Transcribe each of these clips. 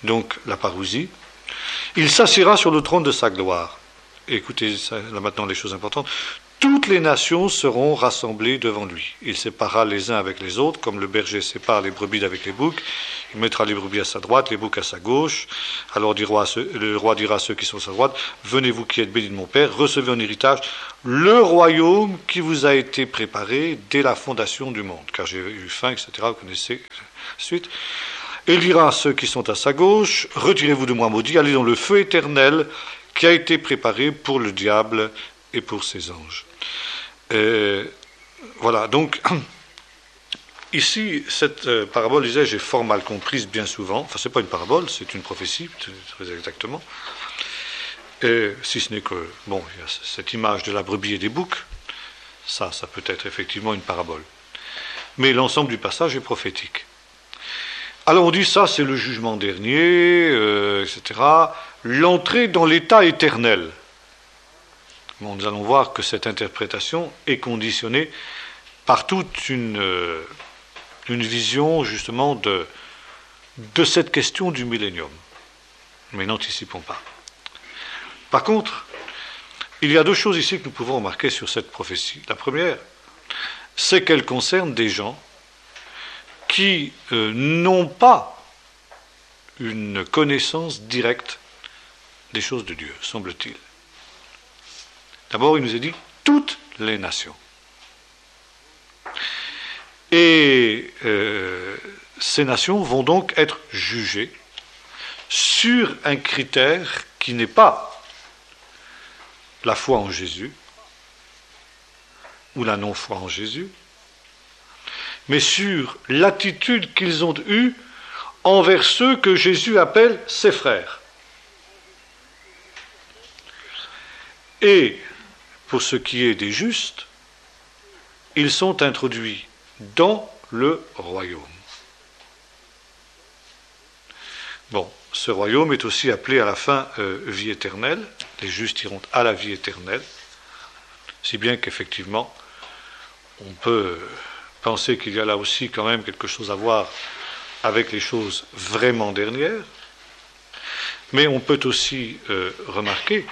donc la parousie. Il s'assiera sur le trône de sa gloire. Et écoutez, ça, là maintenant les choses importantes. Toutes les nations seront rassemblées devant lui. Il séparera les uns avec les autres, comme le berger sépare les brebis avec les boucs. Il mettra les brebis à sa droite, les boucs à sa gauche. Alors le roi dira à ceux qui sont à sa droite, venez vous qui êtes bénis de mon Père, recevez en héritage le royaume qui vous a été préparé dès la fondation du monde. Car j'ai eu faim, etc. Vous connaissez la suite. Et il dira à ceux qui sont à sa gauche, retirez-vous de moi maudits, allez dans le feu éternel qui a été préparé pour le diable et pour ses anges. Voilà, donc, ici, cette parabole, disais, j'ai fort mal comprise bien souvent. Enfin, c'est pas une parabole, c'est une prophétie, très exactement. Si ce n'est que, bon, il y a cette image de la brebis et des boucs, ça peut être effectivement une parabole. Mais l'ensemble du passage est prophétique. Alors on dit ça, c'est le jugement dernier, etc. L'entrée dans l'état éternel. Bon, nous allons voir que cette interprétation est conditionnée par toute une vision justement de cette question du millénium. Mais n'anticipons pas. Par contre, il y a deux choses ici que nous pouvons remarquer sur cette prophétie. La première, c'est qu'elle concerne des gens qui n'ont pas une connaissance directe des choses de Dieu, semble-t-il. D'abord, il nous est dit toutes les nations. Et ces nations vont donc être jugées sur un critère qui n'est pas la foi en Jésus ou la non-foi en Jésus, mais sur l'attitude qu'ils ont eue envers ceux que Jésus appelle ses frères. Et pour ce qui est des justes, ils sont introduits dans le royaume. Bon, ce royaume est aussi appelé à la fin vie éternelle. Les justes iront à la vie éternelle, si bien qu'effectivement, on peut penser qu'il y a là aussi quand même quelque chose à voir avec les choses vraiment dernières, mais on peut aussi remarquer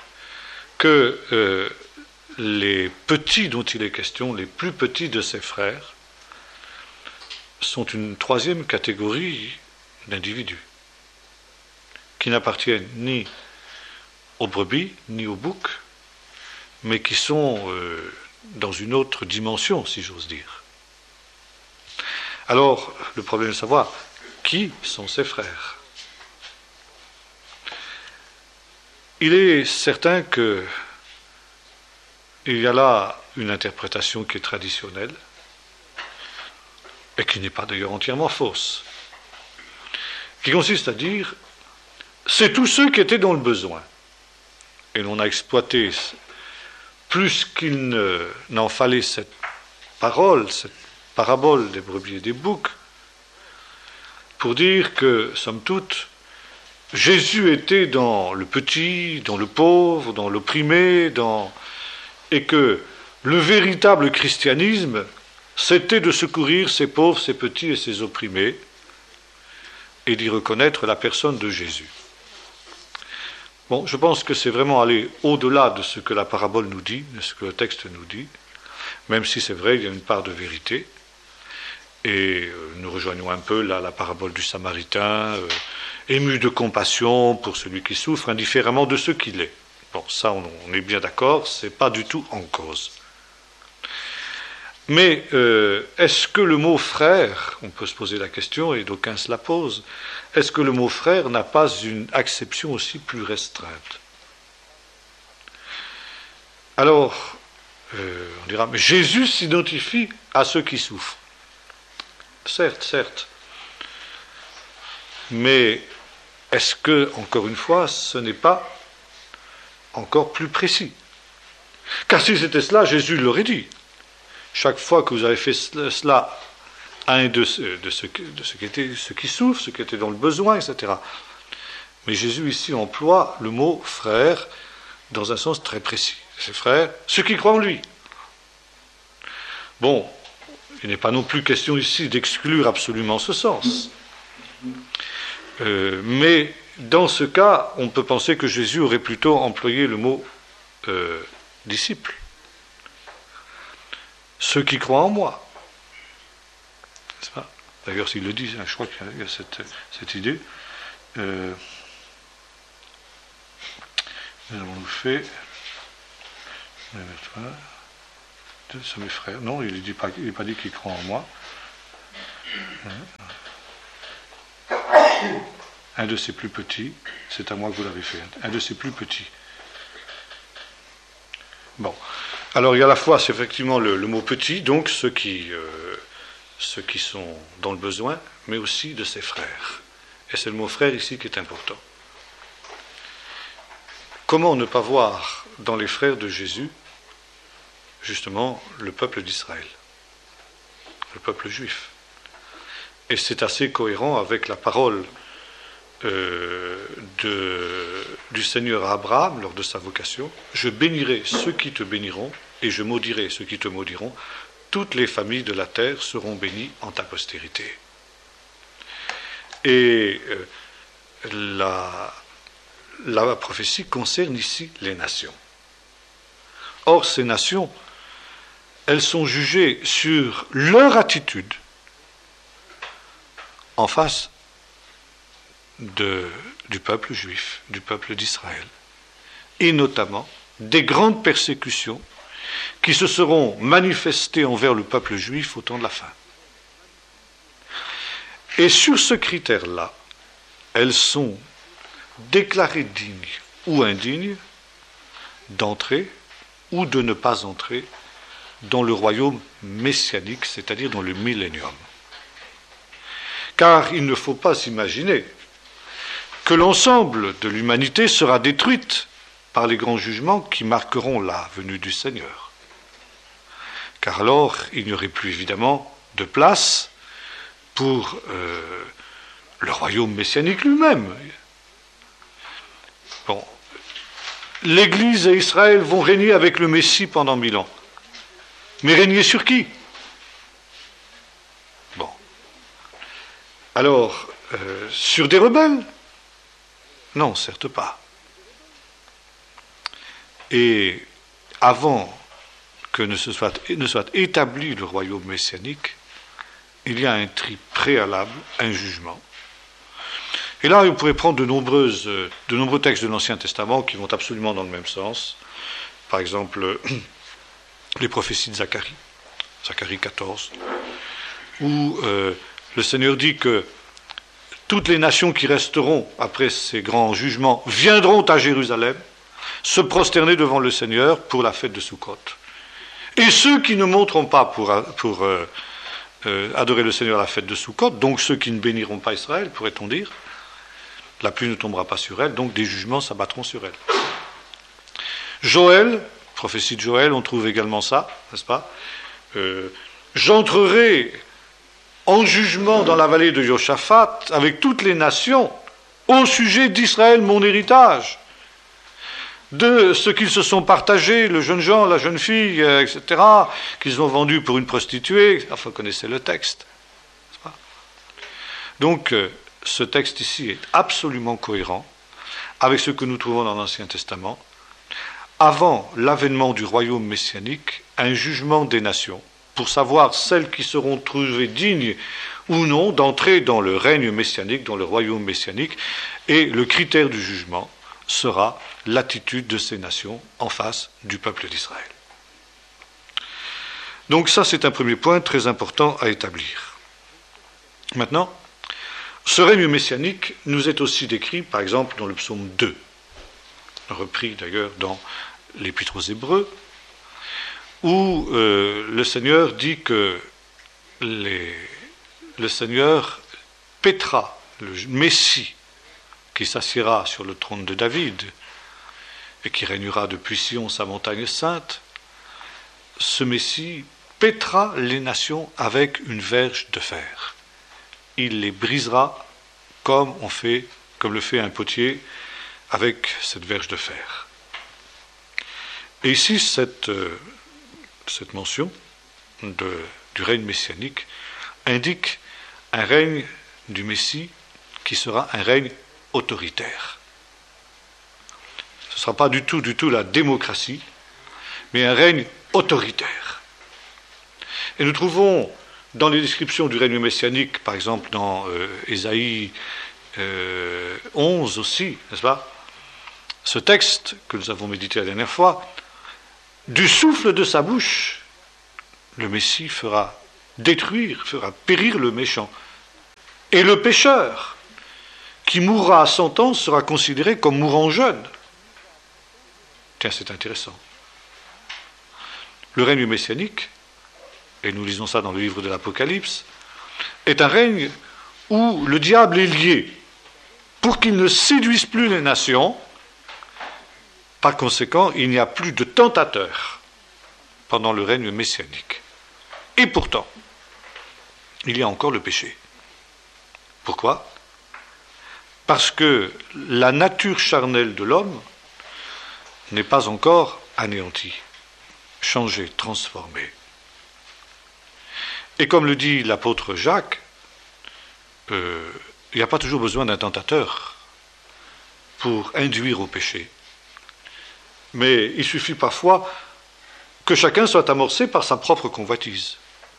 que les petits dont il est question, les plus petits de ses frères, sont une troisième catégorie d'individus qui n'appartiennent ni aux brebis, ni aux boucs, mais qui sont dans une autre dimension, si j'ose dire. Alors, le problème est de savoir qui sont ses frères. Il est certain qu'il y a là une interprétation qui est traditionnelle, et qui n'est pas d'ailleurs entièrement fausse, qui consiste à dire, c'est tous ceux qui étaient dans le besoin. Et l'on a exploité plus qu'il n'en fallait cette parole, cette parabole des brebis et des boucs, pour dire que, somme toute, Jésus était dans le petit, dans le pauvre, dans l'opprimé, et que le véritable christianisme, c'était de secourir ces pauvres, ces petits et ces opprimés, et d'y reconnaître la personne de Jésus. Bon, je pense que c'est vraiment aller au-delà de ce que la parabole nous dit, de ce que le texte nous dit, même si c'est vrai, il y a une part de vérité. Et nous rejoignons un peu là la parabole du Samaritain, ému de compassion pour celui qui souffre, indifféremment de ce qu'il est. Bon, ça, on est bien d'accord, c'est pas du tout en cause. Mais est-ce que le mot frère, on peut se poser la question, et d'aucuns se la posent, est-ce que le mot frère n'a pas une acception aussi plus restreinte? Alors, on dira, mais Jésus s'identifie à ceux qui souffrent. Certes, certes. Mais est-ce que, encore une fois, ce n'est pas encore plus précis? Car si c'était cela, Jésus l'aurait dit. Chaque fois que vous avez fait cela à un de ceux qui souffrent, ceux qui étaient dans le besoin, etc. Mais Jésus ici emploie le mot frère dans un sens très précis. Ses frères, ceux qui croient en lui. Bon, il n'est pas non plus question ici d'exclure absolument ce sens. Mais dans ce cas, on peut penser que Jésus aurait plutôt employé le mot disciple. Ceux qui croient en moi. N'est-ce pas ? D'ailleurs, s'il le dit, je crois qu'il y a cette idée. Nous avons fait. C'est mes frères. Non, il n'est pas dit qu'il croit en moi. Un de ses plus petits, c'est à moi que vous l'avez fait. Un de ses plus petits. Bon. Alors, il y a à la fois, c'est effectivement le mot petit, donc ceux qui sont dans le besoin, mais aussi de ses frères. Et c'est le mot frère ici qui est important. Comment ne pas voir dans les frères de Jésus, justement, le peuple d'Israël, le peuple juif? Et c'est assez cohérent avec la parole du Seigneur à Abraham lors de sa vocation. Je bénirai ceux qui te béniront et je maudirai ceux qui te maudiront. Toutes les familles de la terre seront bénies en ta postérité. Et la prophétie concerne ici les nations. Or, ces nations, elles sont jugées sur leur attitude en face du peuple juif, du peuple d'Israël, et notamment des grandes persécutions qui se seront manifestées envers le peuple juif au temps de la fin. Et sur ce critère-là, elles sont déclarées dignes ou indignes d'entrer ou de ne pas entrer dans le royaume messianique, c'est-à-dire dans le millénium. Car il ne faut pas s'imaginer que l'ensemble de l'humanité sera détruite par les grands jugements qui marqueront la venue du Seigneur. Car alors, il n'y aurait plus évidemment de place pour le royaume messianique lui-même. Bon, l'Église et Israël vont régner avec le Messie pendant 1000 ans. Mais régner sur qui ? Bon. Alors, sur des rebelles ? Non, certes pas. Et avant que ne soit établi le royaume messianique, il y a un tri préalable, un jugement. Et là, vous pourrez prendre de nombreux textes de l'Ancien Testament qui vont absolument dans le même sens. Par exemple, les prophéties de Zacharie, Zacharie 14, où le Seigneur dit que toutes les nations qui resteront après ces grands jugements viendront à Jérusalem se prosterner devant le Seigneur pour la fête de Soukhot. Et ceux qui ne monteront pas pour adorer le Seigneur à la fête de Soukhot, donc ceux qui ne béniront pas Israël, pourrait-on dire, la pluie ne tombera pas sur elle, donc des jugements s'abattront sur elle. Joël, prophétie de Joël, on trouve également ça, n'est-ce pas ? J'entrerai en jugement dans la vallée de Joshaphat avec toutes les nations au sujet d'Israël, mon héritage, de ce qu'ils se sont partagés, le jeune Jean, la jeune fille, etc., qu'ils ont vendu pour une prostituée. Enfin, vous connaissez le texte. n'est-ce pas ? Donc, ce texte ici est absolument cohérent avec ce que nous trouvons dans l'Ancien Testament. Avant l'avènement du royaume messianique, un jugement des nations, pour savoir celles qui seront trouvées dignes ou non d'entrer dans le règne messianique, dans le royaume messianique, et le critère du jugement sera l'attitude de ces nations en face du peuple d'Israël. Donc ça, c'est un premier point très important à établir. Maintenant, ce règne messianique nous est aussi décrit, par exemple, dans le psaume 2, repris d'ailleurs dans l'Épître aux Hébreux, où le Seigneur dit que le Seigneur paîtra, le Messie, qui s'assiera sur le trône de David et qui régnera depuis Sion, sa montagne sainte, ce Messie paîtra les nations avec une verge de fer. Il les brisera comme le fait un potier avec cette verge de fer. Et ici, cette mention du règne messianique indique un règne du Messie qui sera un règne autoritaire. Ce ne sera pas du tout la démocratie, mais un règne autoritaire. Et nous trouvons dans les descriptions du règne messianique, par exemple dans Ésaïe 11 aussi, n'est-ce pas, ce texte que nous avons médité la dernière fois, du souffle de sa bouche, le Messie fera détruire, fera périr le méchant. Et le pécheur qui mourra à 100 ans sera considéré comme mourant jeune. Tiens, c'est intéressant. Le règne messianique, et nous lisons ça dans le livre de l'Apocalypse, est un règne où le diable est lié pour qu'il ne séduise plus les nations. Par conséquent, il n'y a plus de tentateurs pendant le règne messianique. Et pourtant, il y a encore le péché. Pourquoi ? Parce que la nature charnelle de l'homme n'est pas encore anéantie, changée, transformée. Et comme le dit l'apôtre Jacques, il n'y a pas toujours besoin d'un tentateur pour induire au péché. Mais il suffit parfois que chacun soit amorcé par sa propre convoitise.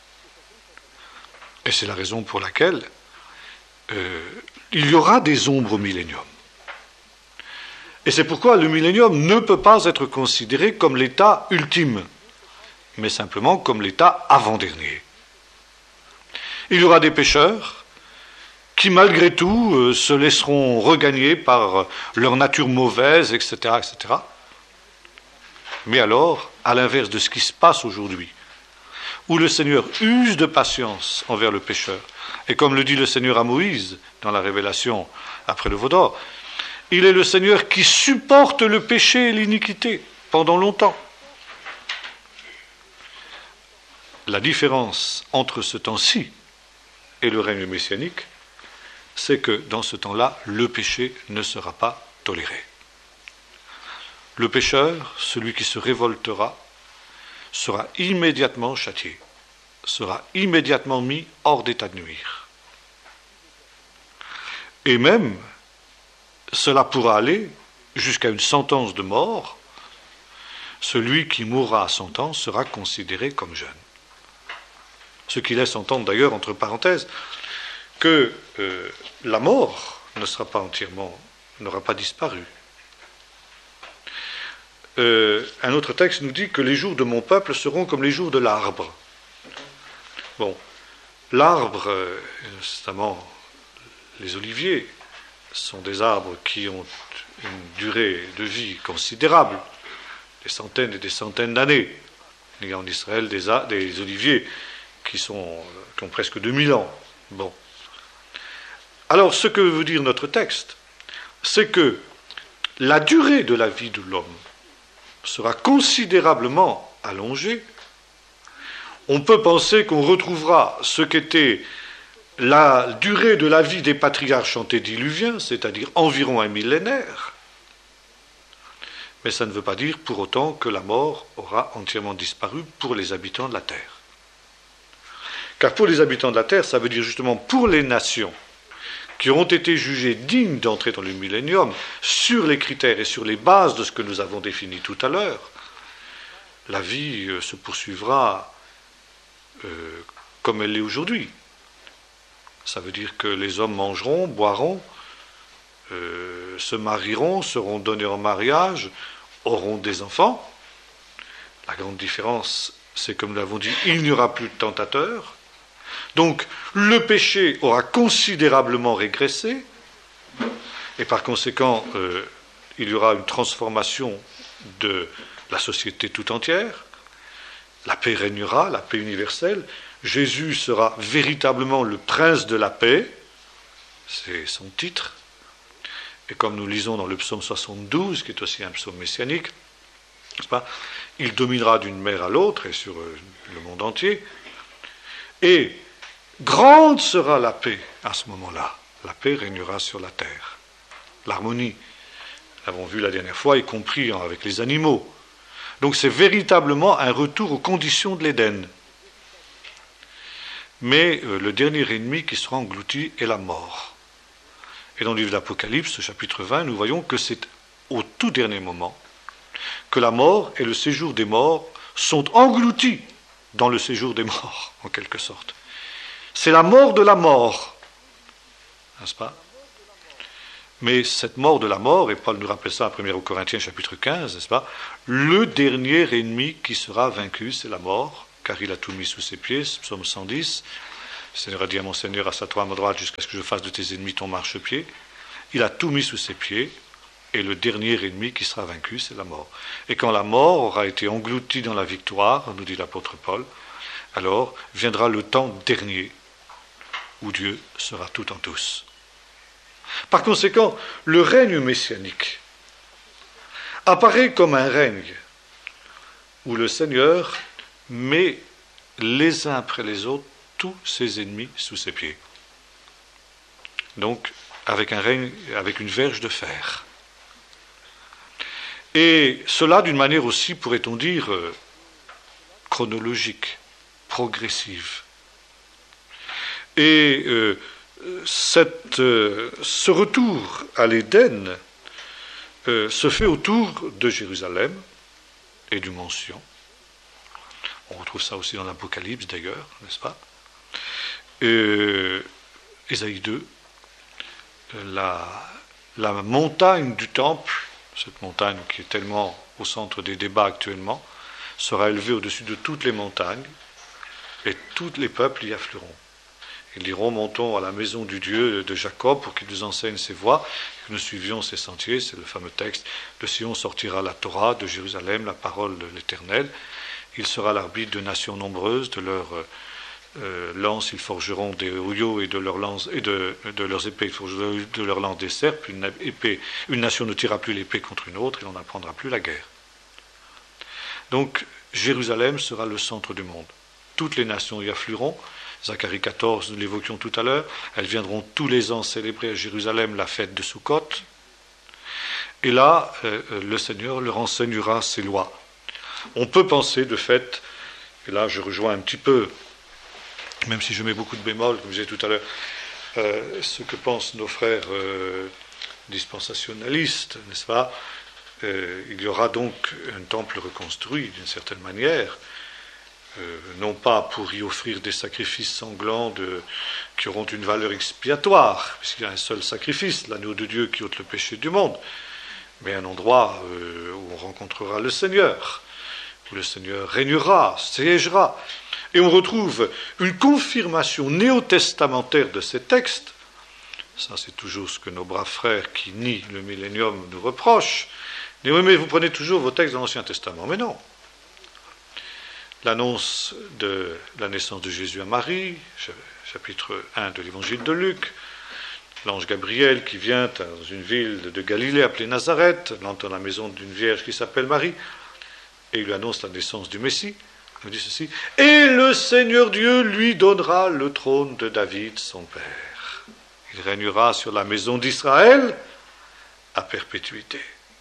Et c'est la raison pour laquelle il y aura des ombres au millénium. Et c'est pourquoi le millénium ne peut pas être considéré comme l'état ultime, mais simplement comme l'état avant-dernier. Il y aura des pécheurs qui, malgré tout, se laisseront regagner par leur nature mauvaise, etc., etc. Mais alors, à l'inverse de ce qui se passe aujourd'hui, où le Seigneur use de patience envers le pécheur, et comme le dit le Seigneur à Moïse dans la Révélation après le veau d'or, il est le Seigneur qui supporte le péché et l'iniquité pendant longtemps. La différence entre ce temps-ci et le règne messianique, c'est que dans ce temps-là, le péché ne sera pas toléré. Le pécheur, celui qui se révoltera, sera immédiatement châtié, sera immédiatement mis hors d'état de nuire. Et même, cela pourra aller jusqu'à une sentence de mort. Celui qui mourra à 100 ans sera considéré comme jeune. Ce qui laisse entendre d'ailleurs, entre parenthèses, que la mort n'aura pas disparu. Un autre texte nous dit que les jours de mon peuple seront comme les jours de l'arbre. Bon, l'arbre, notamment les oliviers, sont des arbres qui ont une durée de vie considérable, des centaines et des centaines d'années. Il y a en Israël des oliviers qui ont presque 2000 ans. Bon. Alors, ce que veut dire notre texte, c'est que la durée de la vie de l'homme sera considérablement allongée. On peut penser qu'on retrouvera ce qu'était la durée de la vie des patriarches antédiluviens, c'est-à-dire environ un millénaire. Mais ça ne veut pas dire pour autant que la mort aura entièrement disparu pour les habitants de la terre. Car pour les habitants de la terre, ça veut dire justement pour les nations qui auront été jugées dignes d'entrer dans le millénium sur les critères et sur les bases de ce que nous avons défini tout à l'heure, la vie se poursuivra comme elle l'est aujourd'hui. Ça veut dire que les hommes mangeront, boiront, se marieront, seront donnés en mariage, auront des enfants. La grande différence, c'est comme nous l'avons dit, il n'y aura plus de tentateurs. Donc le péché aura considérablement régressé, et par conséquent, il y aura une transformation de la société tout entière. La paix régnera, la paix universelle. Jésus sera véritablement le prince de la paix, c'est son titre. Et comme nous lisons dans le psaume 72, qui est aussi un psaume messianique, n'est-ce pas, il dominera d'une mer à l'autre et sur le monde entier. Et grande sera la paix à ce moment-là. La paix régnera sur la terre. L'harmonie, nous l'avons vu la dernière fois, y compris avec les animaux. Donc c'est véritablement un retour aux conditions de l'Éden. Mais le dernier ennemi qui sera englouti est la mort. Et dans le livre d'Apocalypse, chapitre 20, nous voyons que c'est au tout dernier moment que la mort et le séjour des morts sont engloutis dans le séjour des morts, en quelque sorte. C'est la mort de la mort, n'est-ce pas? Mais cette mort de la mort, et Paul nous rappelle ça à 1 Corinthiens chapitre 15, n'est-ce pas? Le dernier ennemi qui sera vaincu, c'est la mort, car il a tout mis sous ses pieds, psaume 110. Le Seigneur a dit à mon Seigneur, assois-toi à ma droite jusqu'à ce que je fasse de tes ennemis ton marchepied. Il a tout mis sous ses pieds, et le dernier ennemi qui sera vaincu, c'est la mort. Et quand la mort aura été engloutie dans la victoire, nous dit l'apôtre Paul, alors viendra le temps dernier où Dieu sera tout en tous. Par conséquent, le règne messianique apparaît comme un règne où le Seigneur met les uns après les autres tous ses ennemis sous ses pieds. Donc, avec un règne, avec une verge de fer. Et cela d'une manière aussi, pourrait-on dire, chronologique, progressive. Et ce retour à l'Éden se fait autour de Jérusalem et du Mont Sion. On retrouve ça aussi dans l'Apocalypse d'ailleurs, n'est-ce pas? Ésaïe 2, la montagne du temple, cette montagne qui est tellement au centre des débats actuellement, sera élevée au-dessus de toutes les montagnes, et tous les peuples y afflueront. Ils diront, montons à la maison du Dieu de Jacob pour qu'il nous enseigne ses voies, que nous suivions ses sentiers. C'est le fameux texte, de Sion sortira la Torah, de Jérusalem la parole de l'Éternel. Il sera l'arbitre de nations nombreuses, de leurs lances ils forgeront des houilleaux, et de leurs lances et de leurs épées ils forgeront de leurs lances des serpes. Une nation ne tirera plus l'épée contre une autre, et l'on n'apprendra plus la guerre. Donc Jérusalem sera le centre du monde. Toutes les nations y afflueront. Zacharie 14, nous l'évoquions tout à l'heure, elles viendront tous les ans célébrer à Jérusalem la fête de Sukkot. Et là, le Seigneur leur enseignera ses lois. On peut penser, de fait, et là je rejoins un petit peu, même si je mets beaucoup de bémols, comme je disais tout à l'heure, ce que pensent nos frères dispensationalistes, n'est-ce pas? Il y aura donc un temple reconstruit, d'une certaine manière, non pas pour y offrir des sacrifices sanglants qui auront une valeur expiatoire, puisqu'il y a un seul sacrifice, l'agneau de Dieu qui ôte le péché du monde, mais un endroit où on rencontrera le Seigneur, où le Seigneur régnera, siégera. Et on retrouve une confirmation néo-testamentaire de ces textes. Ça, c'est toujours ce que nos braves frères qui nient le millénium nous reprochent. Mais oui, mais vous prenez toujours vos textes de l'Ancien Testament. Mais non. L'annonce de la naissance de Jésus à Marie, chapitre 1 de l'évangile de Luc, l'ange Gabriel qui vient dans une ville de Galilée appelée Nazareth, il entre dans la maison d'une vierge qui s'appelle Marie, et il lui annonce la naissance du Messie. Il dit ceci, « Et le Seigneur Dieu lui donnera le trône de David, son père. Il régnera sur la maison d'Israël à perpétuité. »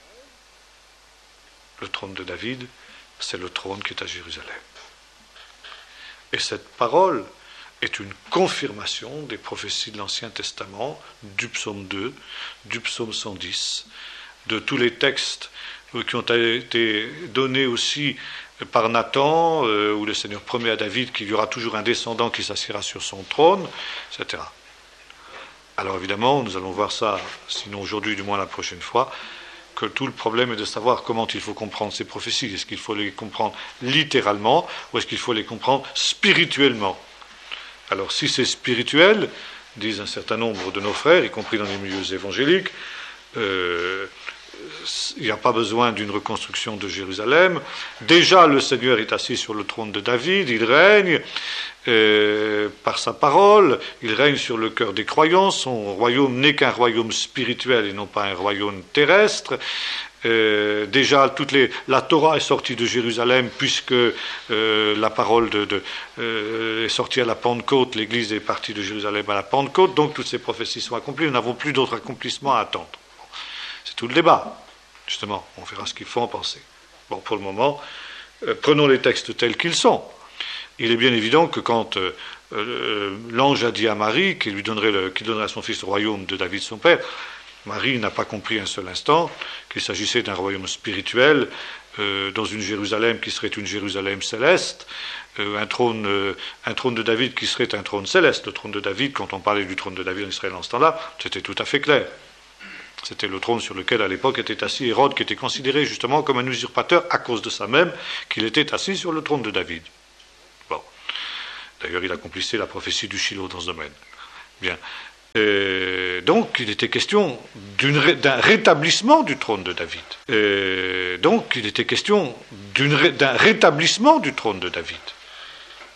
Le trône de David, c'est le trône qui est à Jérusalem. Et cette parole est une confirmation des prophéties de l'Ancien Testament, du psaume 2, du psaume 110, de tous les textes qui ont été donnés aussi par Nathan, où le Seigneur promet à David qu'il y aura toujours un descendant qui s'assiera sur son trône, etc. Alors évidemment, nous allons voir ça, sinon aujourd'hui, du moins la prochaine fois, que tout le problème est de savoir comment il faut comprendre ces prophéties. Est-ce qu'il faut les comprendre littéralement ou est-ce qu'il faut les comprendre spirituellement? Alors si c'est spirituel, disent un certain nombre de nos frères, y compris dans les milieux évangéliques, il n'y a pas besoin d'une reconstruction de Jérusalem. Déjà, le Seigneur est assis sur le trône de David, il règne par sa parole, il règne sur le cœur des croyants, son royaume n'est qu'un royaume spirituel et non pas un royaume terrestre. Déjà, la Torah est sortie de Jérusalem puisque la parole est sortie à la Pentecôte, l'Église est partie de Jérusalem à la Pentecôte, donc toutes ces prophéties sont accomplies, nous n'avons plus d'autres accomplissements à attendre. C'est tout le débat. Justement, on verra ce qu'il faut en penser. Bon, pour le moment, prenons les textes tels qu'ils sont. Il est bien évident que quand l'ange a dit à Marie qu'il donnerait à son fils le royaume de David son père. Marie n'a pas compris un seul instant qu'il s'agissait d'un royaume spirituel, dans une Jérusalem qui serait une Jérusalem céleste, un trône de David qui serait un trône céleste. Le trône de David, quand on parlait du trône de David en Israël en ce temps-là, c'était tout à fait clair. C'était le trône sur lequel à l'époque était assis Hérode, qui était considéré justement comme un usurpateur à cause de ça même qu'il était assis sur le trône de David. Bon. D'ailleurs, il accomplissait la prophétie du Shiloh dans ce domaine. Bien. Donc, il était question d'un rétablissement du trône de David. Donc, il était question d'un rétablissement du trône de David.